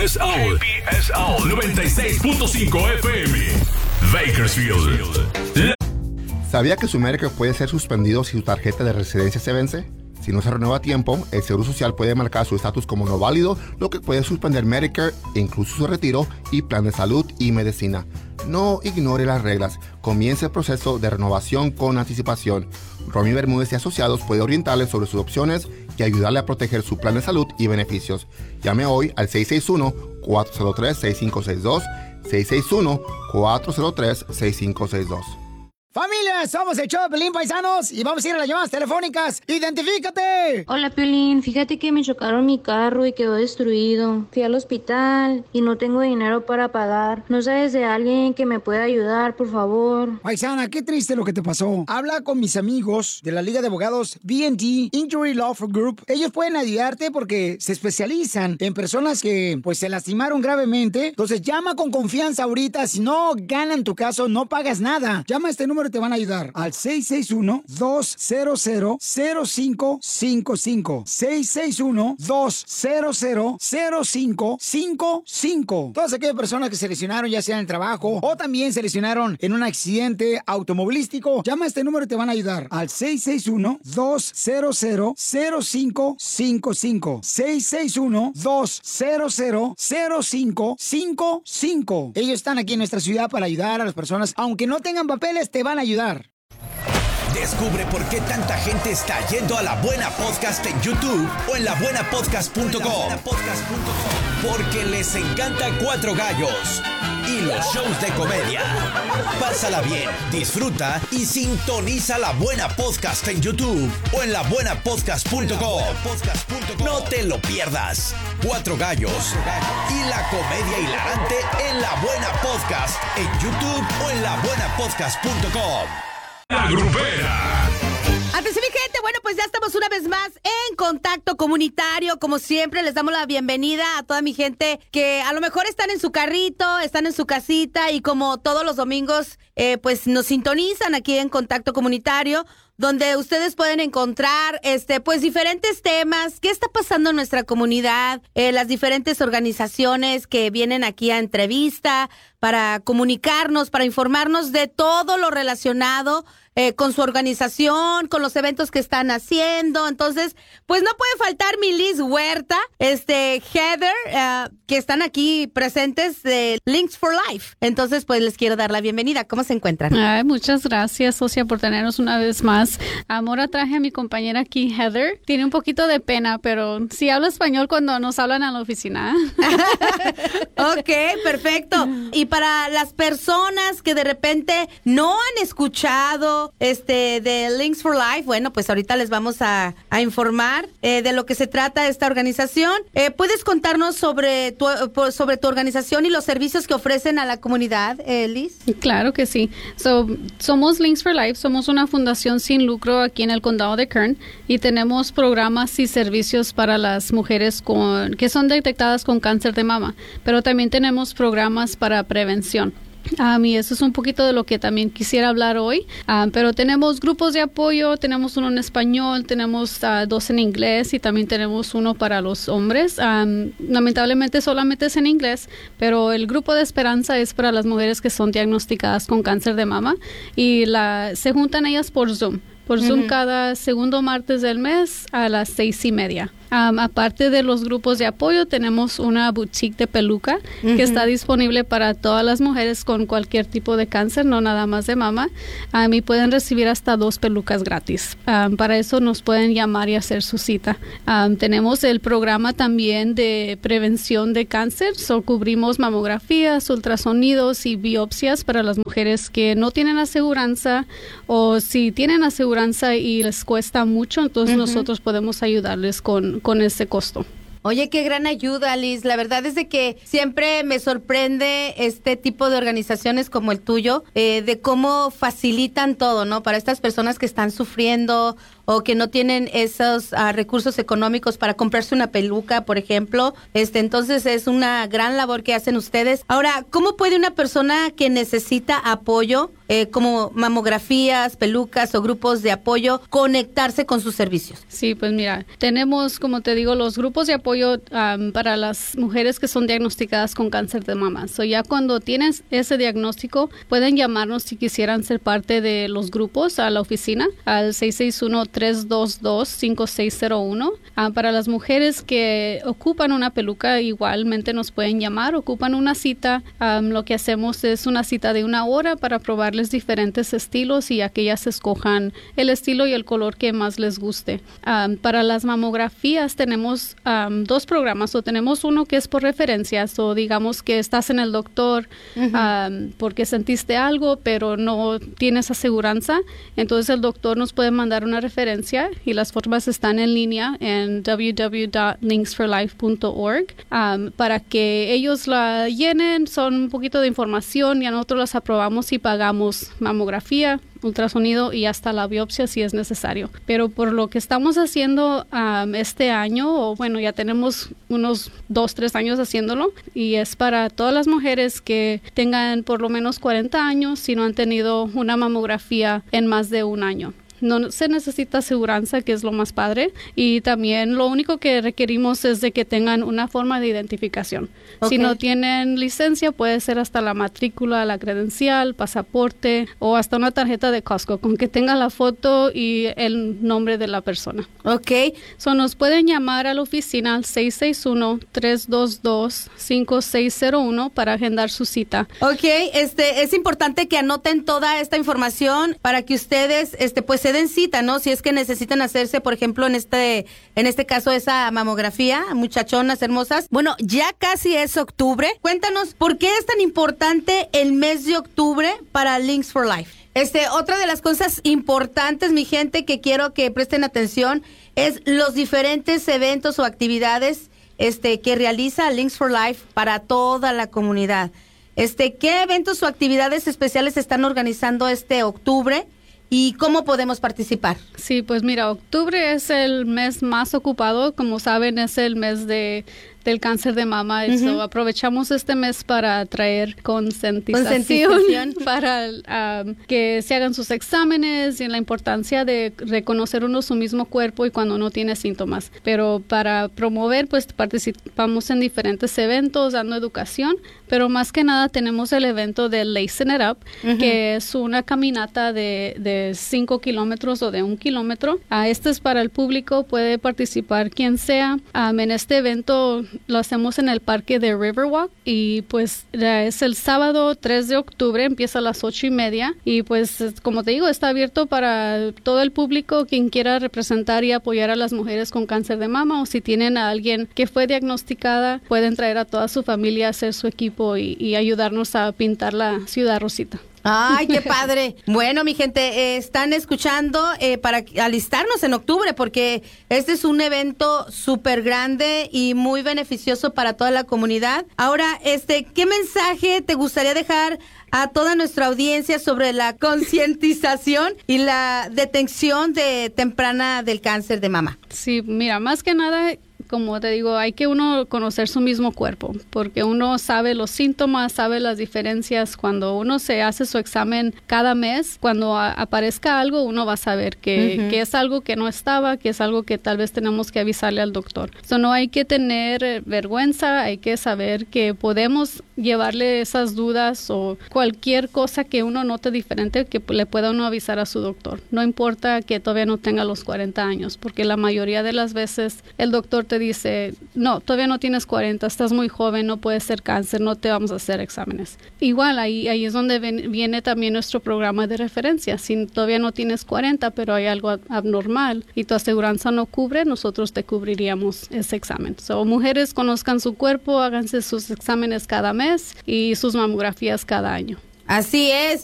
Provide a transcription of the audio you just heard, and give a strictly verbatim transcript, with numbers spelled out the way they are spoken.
S O. K P S O noventa y seis punto cinco F M. Bakersfield. ¿Sabía que su Medicare puede ser suspendido si su tarjeta de residencia se vence? Si no se renueva a tiempo, el Seguro Social puede marcar su estatus como no válido, lo que puede suspender Medicare, incluso su retiro y plan de salud y medicina. No ignore las reglas. Comience el proceso de renovación con anticipación. Romy Bermúdez y Asociados puede orientarle sobre sus opciones y ayudarle a proteger su plan de salud y beneficios. Llame hoy al seis seis uno, cuatro cero tres, seis cinco seis dos, seis seis uno, cuatro cero tres, seis cinco seis dos. Familia, somos el show de Piolín, paisanos, y vamos a ir a las llamadas telefónicas. ¡Identifícate! Hola, Piolín. Fíjate que me chocaron mi carro y quedó destruido. Fui al hospital y no tengo dinero para pagar. ¿No sabes de alguien que me pueda ayudar, por favor? Paisana, qué triste lo que te pasó. Habla con mis amigos de la Liga de Abogados B and T Injury Law Group. Ellos pueden ayudarte porque se especializan en personas que pues se lastimaron gravemente. Entonces llama con confianza ahorita. Si no ganan tu caso, no pagas nada. Llama a este número y te van a ayudar al seis seis uno, dos cero cero, cero cinco cinco cinco. seis seis uno, dos cero cero, cero cinco cinco cinco. Todas aquellas personas que se lesionaron ya sea en el trabajo o también se lesionaron en un accidente automovilístico, llama a este número y te van a ayudar al seis seis uno, dos cero cero, cero cinco cinco cinco. seis seis uno, dos cero cero, cero cinco cinco cinco. Ellos están aquí en nuestra ciudad para ayudar a las personas. Aunque no tengan papeles, te van a ayudar. Descubre por qué tanta gente está yendo a La Buena Podcast en YouTube o en la buena podcast punto com. Porque les encanta Cuatro Gallos y los shows de comedia. Pásala bien, disfruta y sintoniza La Buena Podcast en YouTube o en la buena podcast punto com. No te lo pierdas. Cuatro Gallos y la comedia hilarante en La Buena Podcast en YouTube o en la buena podcast punto com. La Grupera. Atención, mi gente, bueno, pues ya estamos una vez más en Contacto Comunitario. Como siempre, les damos la bienvenida a toda mi gente que a lo mejor están en su carrito, están en su casita y como todos los domingos, eh, pues nos sintonizan aquí en Contacto Comunitario, donde ustedes pueden encontrar este pues diferentes temas, qué está pasando en nuestra comunidad, eh, las diferentes organizaciones que vienen aquí a entrevista para comunicarnos, para informarnos de todo lo relacionado eh, con su organización, con los eventos que están haciendo. Entonces, pues no puede faltar mi Liz Huerta, este Heather, uh, que están aquí presentes de Links for Life. Entonces, pues les quiero dar la bienvenida. ¿Cómo se encuentran? Ay, muchas gracias, socia, por tenernos una vez más. Ahora traje a mi compañera aquí, Heather. Tiene un poquito de pena, pero sí habla español cuando nos hablan a la oficina. Ok, perfecto. Y para las personas que de repente no han escuchado este de Links for Life, bueno, pues ahorita les vamos a, a informar eh, de lo que se trata esta organización. Eh, ¿Puedes contarnos sobre tu, sobre tu organización y los servicios que ofrecen a la comunidad, eh, Liz? Claro que sí. So, somos Links for Life, somos una fundación sin lucro aquí en el condado de Kern y tenemos programas y servicios para las mujeres con que son detectadas con cáncer de mama, pero también tenemos programas para prevención. Um, y eso es un poquito de lo que también quisiera hablar hoy, um, pero tenemos grupos de apoyo, tenemos uno en español, tenemos uh, dos en inglés y también tenemos uno para los hombres. Um, lamentablemente solamente es en inglés, pero el grupo de esperanza es para las mujeres que son diagnosticadas con cáncer de mama y la, se juntan ellas por Zoom. Por Zoom uh-huh. cada segundo martes del mes a las seis y media. Um, aparte de los grupos de apoyo, tenemos una boutique de peluca uh-huh. que está disponible para todas las mujeres con cualquier tipo de cáncer, no nada más de mama. Um, y pueden recibir hasta dos pelucas gratis. Um, para eso nos pueden llamar y hacer su cita. Um, tenemos el programa también de prevención de cáncer. So, cubrimos mamografías, ultrasonidos y biopsias para las mujeres que no tienen aseguranza o si tienen aseguranza y les cuesta mucho, entonces uh-huh. nosotros podemos ayudarles con, con ese costo. Oye, qué gran ayuda, Liz. La verdad es de que siempre me sorprende este tipo de organizaciones como el tuyo, eh, de cómo facilitan todo, ¿no? Para estas personas que están sufriendo o que no tienen esos uh, recursos económicos para comprarse una peluca, por ejemplo. Este, entonces es una gran labor que hacen ustedes. Ahora, ¿cómo puede una persona que necesita apoyo, eh, como mamografías, pelucas o grupos de apoyo, conectarse con sus servicios? Sí, pues mira, tenemos, como te digo, los grupos de apoyo um, para las mujeres que son diagnosticadas con cáncer de mama. So ya cuando tienes ese diagnóstico, pueden llamarnos si quisieran ser parte de los grupos a la oficina, al seis seis uno, tres dos dos, cinco seis cero uno. Uh, para las mujeres que ocupan una peluca, igualmente nos pueden llamar, ocupan una cita. Um, lo que hacemos es una cita de una hora para probarles diferentes estilos y a que ellas escojan el estilo y el color que más les guste. Um, para las mamografías tenemos um, dos programas, o tenemos uno que es por referencias, o digamos que estás en el doctor uh-huh. um, porque sentiste algo pero no tienes aseguranza, entonces el doctor nos puede mandar una referencia y las formas están en línea en w w w punto links for life punto org um, para que ellos la llenen. Son un poquito de información y a nosotros las aprobamos y pagamos mamografía, ultrasonido y hasta la biopsia si es necesario. Pero por lo que estamos haciendo um, este año, o bueno, ya tenemos unos dos, tres años haciéndolo, y es para todas las mujeres que tengan por lo menos cuarenta años si no han tenido una mamografía en más de un año. No se necesita aseguranza, que es lo más padre, y también lo único que requerimos es de que tengan una forma de identificación. Okay. Si no tienen licencia, puede ser hasta la matrícula, la credencial, pasaporte o hasta una tarjeta de Costco, con que tenga la foto y el nombre de la persona. Ok. So, nos pueden llamar a la oficina al seis seis uno, tres dos dos, cinco seis cero uno para agendar su cita. Ok, este, es importante que anoten toda esta información para que ustedes, este, pues se den cita, ¿no? Si es que necesitan hacerse, por ejemplo, en este en este caso, esa mamografía, muchachonas hermosas. Bueno, ya casi es octubre. Cuéntanos, ¿por qué es tan importante el mes de octubre para Links for Life? Este, otra de las cosas importantes, mi gente, que quiero que presten atención, es los diferentes eventos o actividades este, que realiza Links for Life para toda la comunidad. Este, ¿qué eventos o actividades especiales están organizando este octubre? ¿Y cómo podemos participar? Sí, pues mira, octubre es el mes más ocupado. Como saben, es el mes de del cáncer de mama. Uh-huh. So, aprovechamos este mes para traer concientización, concientización. para um, que se hagan sus exámenes y la importancia de reconocer uno su mismo cuerpo y cuando uno tiene síntomas. Pero para promover, pues participamos en diferentes eventos, dando educación, pero más que nada tenemos el evento de Lacing It Up, uh-huh. que es una caminata de, de cinco kilómetros o de un kilómetro. Uh, este es para el público, puede participar quien sea. Um, en este evento lo hacemos en el parque de Riverwalk y pues es el sábado tres de octubre, empieza a las ocho y media y pues como te digo, está abierto para todo el público, quien quiera representar y apoyar a las mujeres con cáncer de mama, o si tienen a alguien que fue diagnosticada, pueden traer a toda su familia a hacer su equipo y, y ayudarnos a pintar la ciudad rosita. ¡Ay, qué padre! Bueno, mi gente, eh, están escuchando eh, para alistarnos en octubre, porque este es un evento súper grande y muy beneficioso para toda la comunidad. Ahora, este, ¿qué mensaje te gustaría dejar a toda nuestra audiencia sobre la concientización y la detección de temprana del cáncer de mama? Sí, mira, más que nada, como te digo, hay que uno conocer su mismo cuerpo, porque uno sabe los síntomas, sabe las diferencias. Cuando uno se hace su examen cada mes, cuando a, aparezca algo, uno va a saber que, uh-huh. que es algo que no estaba, que es algo que tal vez tenemos que avisarle al doctor. So, no hay que tener vergüenza, hay que saber que podemos llevarle esas dudas o cualquier cosa que uno note diferente, que le pueda uno avisar a su doctor. No importa que todavía no tenga los cuarenta años, porque la mayoría de las veces el doctor te dice, no, todavía no tienes cuarenta, estás muy joven, no puede ser cáncer, no te vamos a hacer exámenes. Igual, ahí, ahí es donde ven, viene también nuestro programa de referencia. Si todavía no tienes cuarenta, pero hay algo abnormal y tu aseguranza no cubre, nosotros te cubriríamos ese examen. So, mujeres, conozcan su cuerpo, háganse sus exámenes cada mes y sus mamografías cada año. Así es.